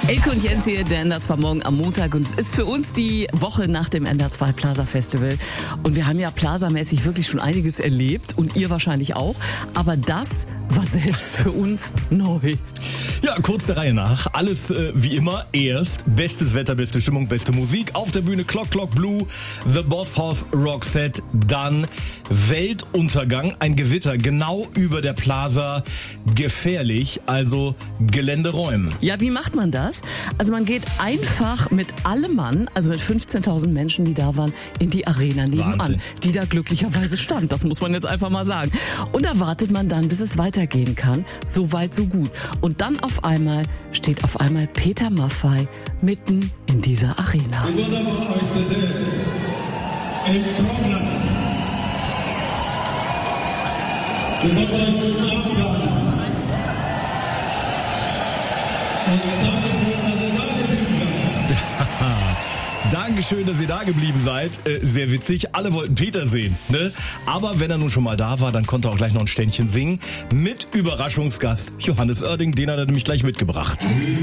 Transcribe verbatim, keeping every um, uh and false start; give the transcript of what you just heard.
Elke und Jens hier, der N D R zwei Morgen am Montag, und es ist für uns die Woche nach dem N D R zwei Plaza Festival und wir haben ja plazamäßig wirklich schon einiges erlebt und ihr wahrscheinlich auch, aber das war selbst für uns neu. Ja, kurz der Reihe nach. Alles äh, wie immer. Erst bestes Wetter, beste Stimmung, beste Musik. Auf der Bühne Clock Clock Blue, The Boss Hoss Rockset. Dann Weltuntergang, ein Gewitter genau über der Plaza. Gefährlich, also Gelände räumen. Ja, wie macht man das? Also man geht einfach mit allem Mann, also mit fünfzehntausend Menschen, die da waren, in die Arena nebenan, Wahnsinn. die da glücklicherweise stand. Das muss man jetzt einfach mal sagen. Und da wartet man dann, bis es weitergehen kann. So weit, so gut. Und dann auf einmal steht auf einmal Peter Maffay mitten in dieser Arena. Wie wunderbar euch zu sehen. Im Trocknen. Wir wollen euch guten Abend sagen. Und Dankeschön, dass ihr da geblieben seid. Dankeschön, dass ihr da geblieben seid. Äh, sehr witzig. Alle wollten Peter sehen, ne? Aber wenn er nun schon mal da war, dann konnte er auch gleich noch ein Ständchen singen. Mit Überraschungsgast Johannes Oerding. Den hat er nämlich gleich mitgebracht.